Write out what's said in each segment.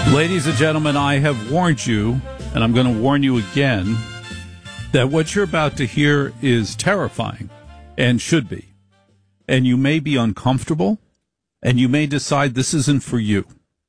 Ladies and gentlemen, I have warned you, and I'm going to warn you again, that what you're about to hear is terrifying and should be. And you may be uncomfortable, and you may decide this isn't for you.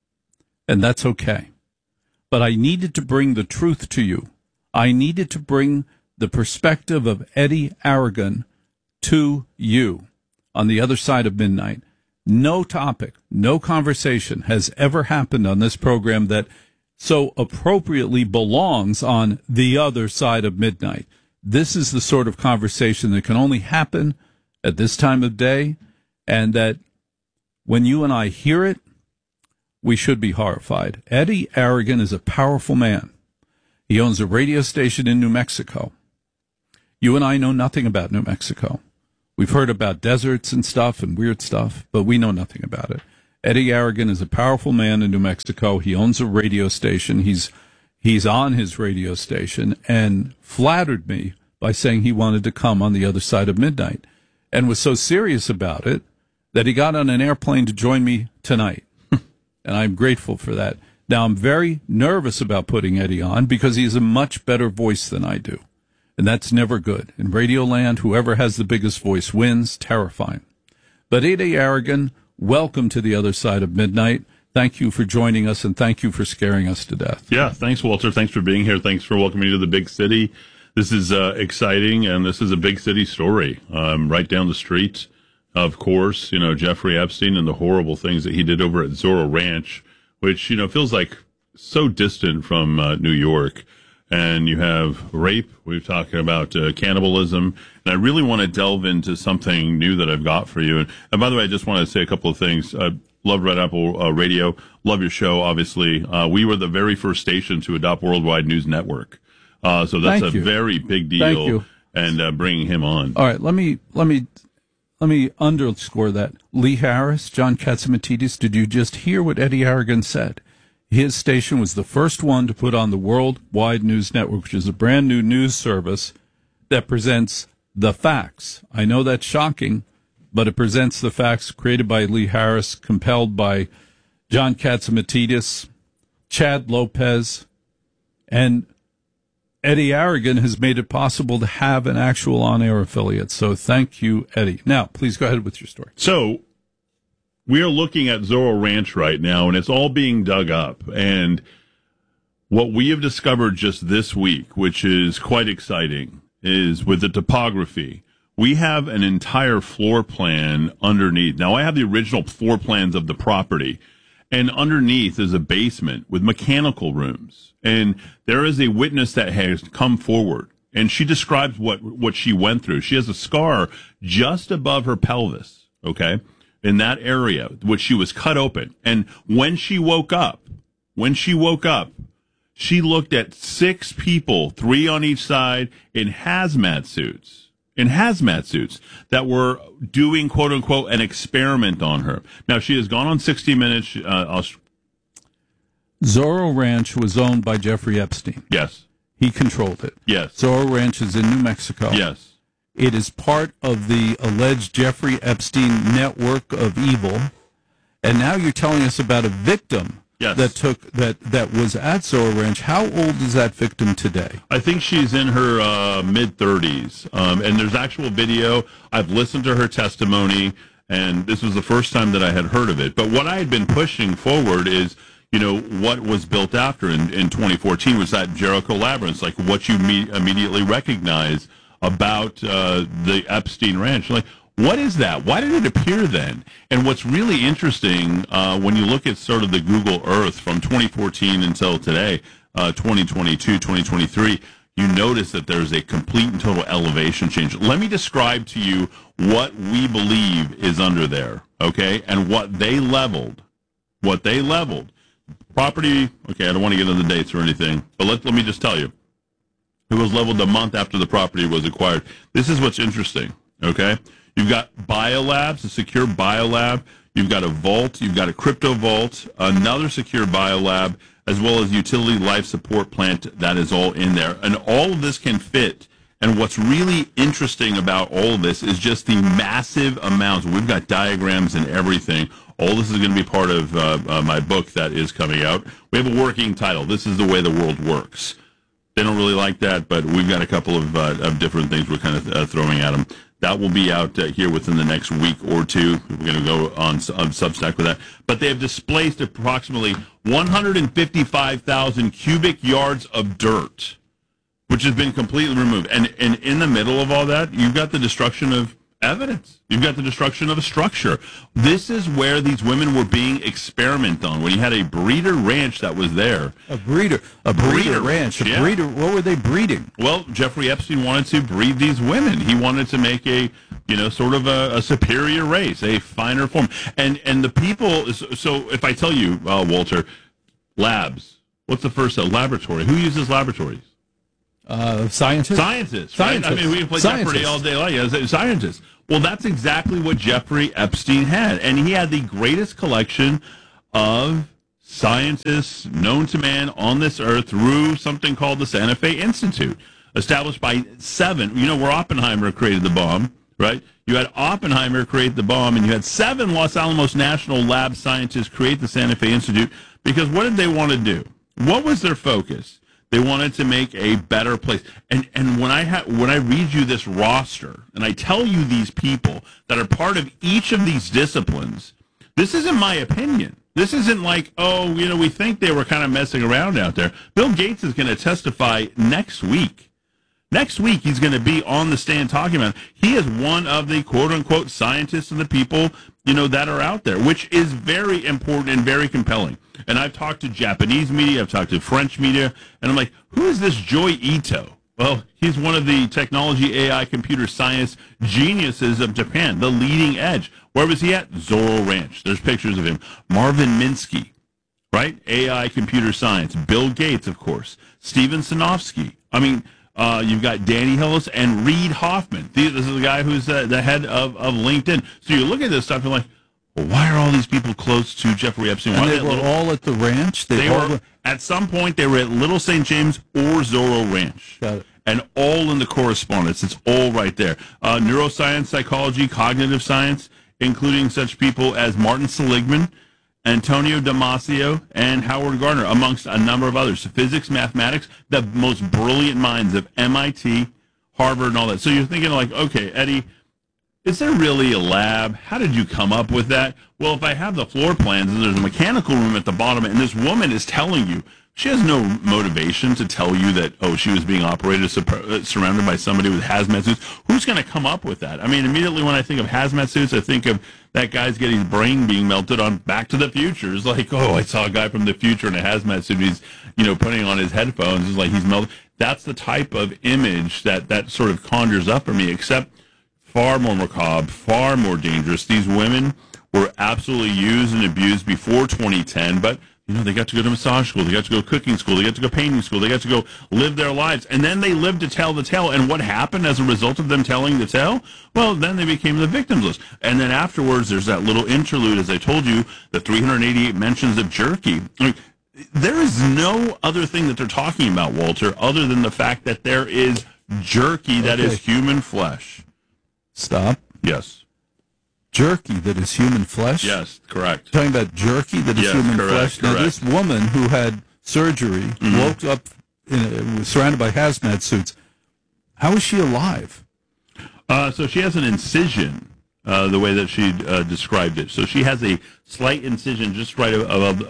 And that's okay. But I needed to bring the truth to you. I needed to bring the perspective of Eddie Aragon to you on the other side of midnight. No topic, no conversation has ever happened on this program that so appropriately belongs on the other side of midnight. This is the sort of conversation that can only happen at this time of day, and that when you and I hear it, we should be horrified. Eddie Aragon is a powerful man. He owns a radio station in New Mexico. You and I know nothing about New Mexico. We've heard about deserts and stuff and weird stuff, but we know nothing about it. Eddie Aragon is a powerful man in New Mexico. He owns a radio station. He's on his radio station and flattered me by saying he wanted to come on the other side of midnight, and was so serious about it that he got on an airplane to join me tonight. And I'm grateful for that. Now, I'm very nervous about putting Eddie on because he has a much better voice than I do. And that's never good. In Radio Land, whoever has the biggest voice wins. Terrifying. But Eddie Aragon, welcome to the other side of midnight. Thank you for joining us, and thank you for scaring us to death. Yeah, thanks, Walter. Thanks for being here. Thanks for welcoming me to the big city. This is exciting, and this is a big city story. Right down the street, of course, Jeffrey Epstein and the horrible things that he did over at Zorro Ranch, which, feels like so distant from New York. And you have rape. We're talking about cannibalism. And I really want to delve into something new that I've got for you. And by the way, I just want to say a couple of things. Love Red Apple Radio. Love your show, obviously. We were the very first station to adopt Worldwide News Network. So that's a very big deal. Thank you. And bringing him on. All right, let me underscore that. Lee Harris, John Catsimatidis, did you just hear what Eddie Aragon said? His station was the first one to put on the Worldwide News Network, which is a brand new news service that presents the facts. I know that's shocking, but it presents the facts, created by Lee Harris, compelled by John Catsimatidis, Chad Lopez, and Eddie Aragon has made it possible to have an actual on-air affiliate. So thank you, Eddie. Now, please go ahead with your story. So we are looking at Zorro Ranch right now, and it's all being dug up. And what we have discovered just this week, which is quite exciting, is with the topography, we have an entire floor plan underneath. Now, I have the original floor plans of the property, and underneath is a basement with mechanical rooms. And there is a witness that has come forward, and she describes what she went through. She has a scar just above her pelvis, okay, in that area, which she was cut open. And when she woke up, she looked at 6 people, 3 on each side, in hazmat suits that were doing, quote unquote, an experiment on her. Now, she has gone on 60 Minutes. Zorro Ranch was owned by Jeffrey Epstein. Yes. He controlled it. Yes. Zorro Ranch is in New Mexico. Yes. It is part of the alleged Jeffrey Epstein network of evil. And now you're telling us about a victim that was at Zorro Ranch. How old is that victim today? I think she's in her mid-30s. And there's actual video. I've listened to her testimony, and this was the first time that I had heard of it. But what I had been pushing forward is, what was built after in 2014 was that Jericho Labyrinth, like what you immediately recognize about the Epstein Ranch. Like, what is that? Why did it appear then? And what's really interesting, when you look at sort of the Google Earth from 2014 until today, 2022, 2023, you notice that there's a complete and total elevation change. Let me describe to you what we believe is under there, okay, and what they leveled. Property, okay, I don't want to get into the dates or anything, but let me just tell you. It was leveled a month after the property was acquired. This is what's interesting, okay? You've got biolabs, a secure biolab. You've got a vault. You've got a crypto vault, another secure biolab, as well as utility life support plant. That is all in there. And all of this can fit. And what's really interesting about all of this is just the massive amounts. We've got diagrams and everything. All this is going to be part of my book that is coming out. We have a working title. This is the way the world works. They don't really like that, but we've got a couple of different things we're kind of throwing at them. That will be out here within the next week or two. We're going to go on Substack with that. But they have displaced approximately 155,000 cubic yards of dirt, which has been completely removed. And in the middle of all that, you've got the destruction of evidence. You've got the destruction of a structure. This is where these women were being experimented on. When you had a breeder ranch that was there. A breeder ranch. Yeah. What were they breeding? Well, Jeffrey Epstein wanted to breed these women. He wanted to make a, sort of a superior race, a finer form. And the people, so if I tell you, Walter, labs, what's the first laboratory? Who uses laboratories? Scientists, right? I mean, we can play Jeopardy all day long. Yeah, scientists. Well, that's exactly what Jeffrey Epstein had. And he had the greatest collection of scientists known to man on this earth through something called the Santa Fe Institute, established by 7. Where Oppenheimer created the bomb, right? You had Oppenheimer create the bomb, and you had 7 Los Alamos National Lab scientists create the Santa Fe Institute, because what did they want to do? What was their focus? They wanted to make a better place. And when I read you this roster, and I tell you these people that are part of each of these disciplines, this isn't my opinion. This isn't like, we think they were kind of messing around out there. Bill Gates is going to testify next week. Next week, he's going to be on the stand talking about it. He is one of the quote-unquote scientists and the people, that are out there, which is very important and very compelling. And I've talked to Japanese media, I've talked to French media, and I'm like, who is this Joi Ito? Well, he's one of the technology, AI, computer science geniuses of Japan, the leading edge. Where was he at? Zorro Ranch. There's pictures of him. Marvin Minsky, right? AI, computer science. Bill Gates, of course. Steven Sinofsky. I mean, you've got Danny Hillis and Reid Hoffman. This is the guy who's the head of LinkedIn. So you look at this stuff and you're like, well, why are all these people close to Jeffrey Epstein? And they were all at the ranch? They were, at some point, they were at Little St. James or Zorro Ranch. Got it. And all in the correspondence. It's all right there. Neuroscience, psychology, cognitive science, including such people as Martin Seligman, Antonio Damasio, and Howard Gardner, amongst a number of others. Physics, mathematics, the most brilliant minds of MIT, Harvard, and all that. So you're thinking like, okay, Eddie, is there really a lab? How did you come up with that? Well, if I have the floor plans and there's a mechanical room at the bottom, and this woman is telling you, she has no motivation to tell you that, she was being operated surrounded by somebody with hazmat suits. Who's going to come up with that? I mean, immediately when I think of hazmat suits, I think of that guy's getting his brain being melted on Back to the Future. It's like, I saw a guy from the future in a hazmat suit. He's, putting on his headphones. It's like he's melted. That's the type of image that sort of conjures up for me, except far more macabre, far more dangerous. These women were absolutely used and abused before 2010, but they got to go to massage school, they got to go to cooking school, they got to go painting school, they got to go live their lives, and then they lived to tell the tale. And what happened as a result of them telling the tale? Well, then they became the victims list. And then afterwards, there's that little interlude, as I told you, the 388 mentions of jerky. I mean, there is no other thing that they're talking about, Walter, other than the fact that there is jerky that is human flesh. Stop. Yes. Jerky that is human flesh? Yes, correct. Talking about jerky that is human flesh? Now, this woman who had surgery woke up surrounded by hazmat suits. How is she alive? So she has an incision, the way that she described it. So she has a slight incision just right above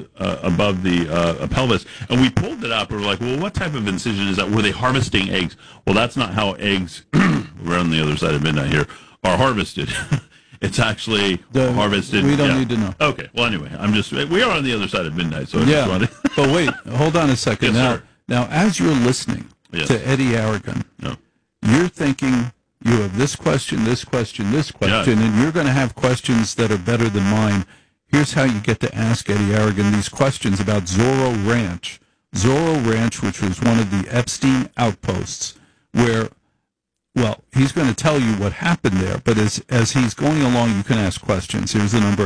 the pelvis. And we pulled it up. And we're like, well, what type of incision is that? Were they harvesting eggs? Well, that's not how eggs, we're on the other side of midnight here, are harvested. It's actually harvested. We don't need to know. Okay. Well, anyway, we are on the other side of midnight. So But wait, hold on a second. Yes, now, as you're listening to Eddie Aragon, you're thinking you have this question, and you're going to have questions that are better than mine. Here's how you get to ask Eddie Aragon these questions about Zorro Ranch. Zorro Ranch, which was one of the Epstein outposts, where, well, he's going to tell you what happened there, but as he's going along, you can ask questions. Here's the number,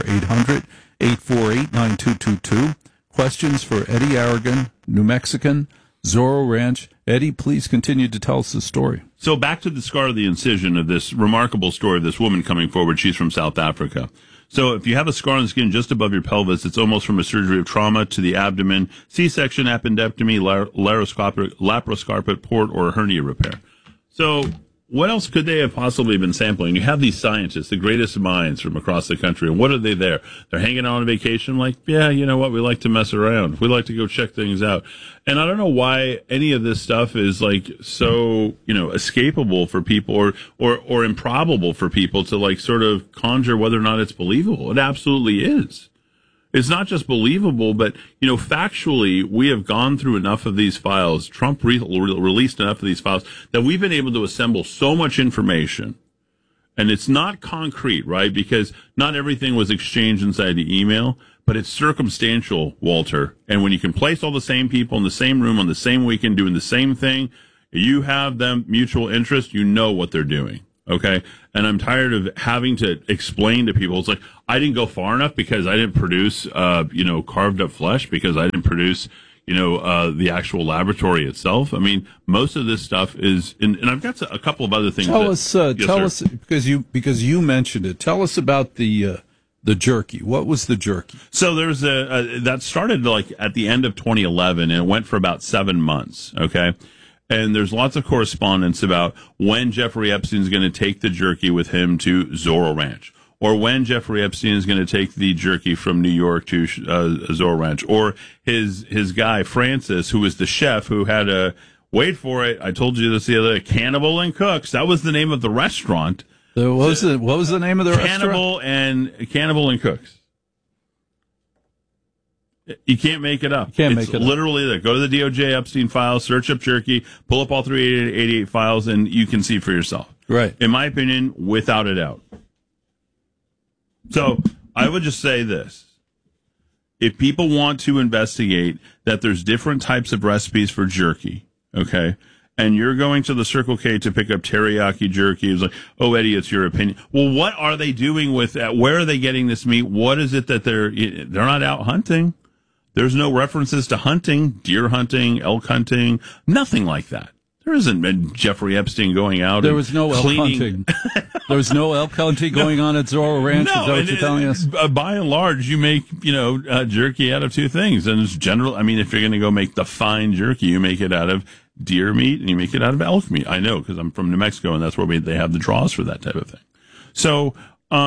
800-848-9222. Questions for Eddie Aragon, New Mexican, Zorro Ranch. Eddie, please continue to tell us the story. So back to the scar of the incision of this remarkable story of this woman coming forward. She's from South Africa. So if you have a scar on the skin just above your pelvis, it's almost from a surgery of trauma to the abdomen, C-section, appendectomy, laparoscopic port, or hernia repair. So what else could they have possibly been sampling? You have these scientists, the greatest minds from across the country, and what are they there? They're hanging out on vacation like, yeah, you know what? We like to mess around. We like to go check things out. And I don't know why any of this stuff is like so, escapable for people or improbable for people to like sort of conjure whether or not it's believable. It absolutely is. It's not just believable, but, factually, we have gone through enough of these files. Trump released enough of these files that we've been able to assemble so much information. And it's not concrete, right? Because not everything was exchanged inside the email, but it's circumstantial, Walter. And when you can place all the same people in the same room on the same weekend doing the same thing, you have them mutual interest, you know what they're doing. Okay. And I'm tired of having to explain to people. It's like, I didn't go far enough because I didn't produce, carved up flesh, because I didn't produce, the actual laboratory itself. I mean, most of this stuff is, and I've got a couple of other things. Tell us, because you mentioned it. Tell us about the jerky. What was the jerky? So there's that started like at the end of 2011 and it went for about 7 months. Okay. And there's lots of correspondence about when Jeffrey Epstein is going to take the jerky with him to Zorro Ranch, or when Jeffrey Epstein is going to take the jerky from New York to Zorro Ranch, or his guy Francis, who was the chef who had a, wait for it, I told you this the other day, Cannibal and Cooks. That was the name of the restaurant. What was the name of the Cannibal and Cooks. You can't make it up. It's literally there. Go to the DOJ Epstein files, search up jerky, pull up all 388 files, and you can see for yourself. Right. In my opinion, without a doubt. So I would just say this. If people want to investigate that there's different types of recipes for jerky, okay, and you're going to the Circle K to pick up teriyaki jerky, it's like, oh, Eddie, it's your opinion. Well, what are they doing with that? Where are they getting this meat? What is it that they're not out hunting? There's no references to hunting, deer hunting, elk hunting, nothing like that. There isn't Jeffrey Epstein going out. There was no elk hunting. There was no elk hunting going on at Zorro Ranch. No, is that what you're telling us? By and large, you make jerky out of two things, and it's general. I mean, if you're going to go make the fine jerky, you make it out of deer meat and you make it out of elk meat. I know because I'm from New Mexico, and that's where they have the draws for that type of thing. So,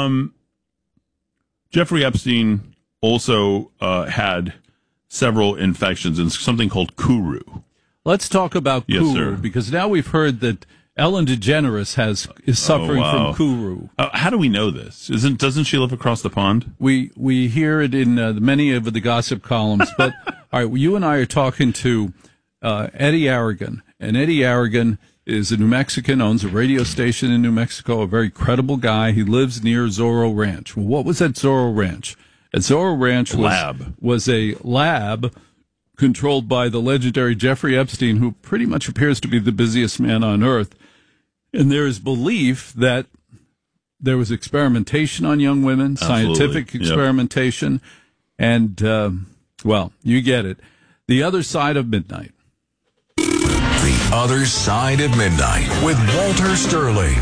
Jeffrey Epstein also had several infections and something called Kuru. Let's talk about Kuru, because now we've heard that Ellen DeGeneres is suffering from Kuru. How do we know this? Doesn't she live across the pond? We hear it in many of the gossip columns. But all right, you and I are talking to Eddie Aragon, and Eddie Aragon is a New Mexican, owns a radio station in New Mexico, a very credible guy. He lives near Zorro Ranch. Well, what was at Zorro Ranch? At Zorro Ranch was a lab controlled by the legendary Jeffrey Epstein, who pretty much appears to be the busiest man on earth. And there is belief that there was experimentation on young women, scientific experimentation, and, you get it. The Other Side of Midnight. The Other Side of Midnight with Walter Sterling.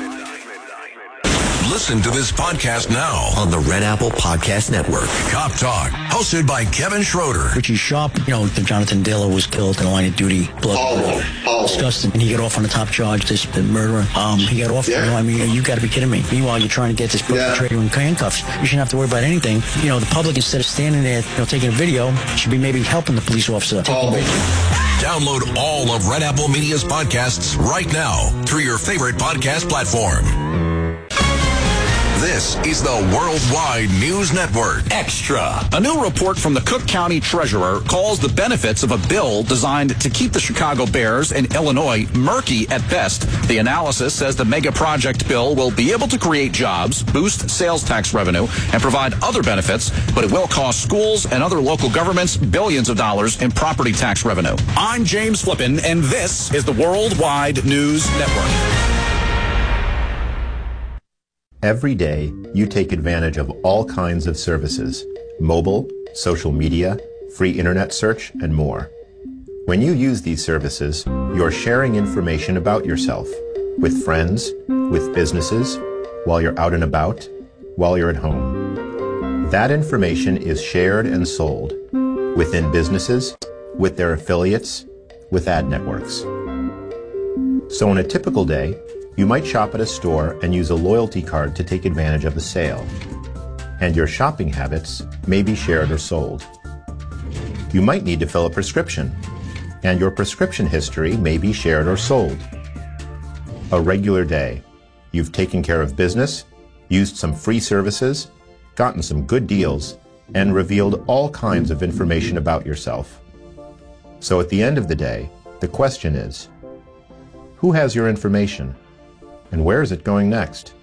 Listen to this podcast now on the Red Apple Podcast Network. Cop Talk, hosted by Kevin Schroeder. Richie Sharp, Jonathan Diller was killed in the line of duty. Blood. Disgusting. And he got off on the top charge, this murderer. He got off. Yeah. You got to be kidding me. Meanwhile, you're trying to get this perpetrator in handcuffs. You shouldn't have to worry about anything. The public, instead of standing there, taking a video, should be maybe helping the police officer. Download all of Red Apple Media's podcasts right now through your favorite podcast platform. This is the Worldwide News Network. Extra. A new report from the Cook County Treasurer calls the benefits of a bill designed to keep the Chicago Bears and Illinois murky at best. The analysis says the mega project bill will be able to create jobs, boost sales tax revenue, and provide other benefits, but it will cost schools and other local governments billions of dollars in property tax revenue. I'm James Flippin, and this is the Worldwide News Network. Every day, you take advantage of all kinds of services, mobile, social media, free internet search, and more. When you use these services, you're sharing information about yourself with friends, with businesses, while you're out and about, while you're at home. That information is shared and sold within businesses, with their affiliates, with ad networks. So on a typical day, you might shop at a store and use a loyalty card to take advantage of a sale. And your shopping habits may be shared or sold. You might need to fill a prescription, and your prescription history may be shared or sold. A regular day. You've taken care of business, used some free services, gotten some good deals, and revealed all kinds of information about yourself. So at the end of the day, the question is, who has your information, and where is it going next?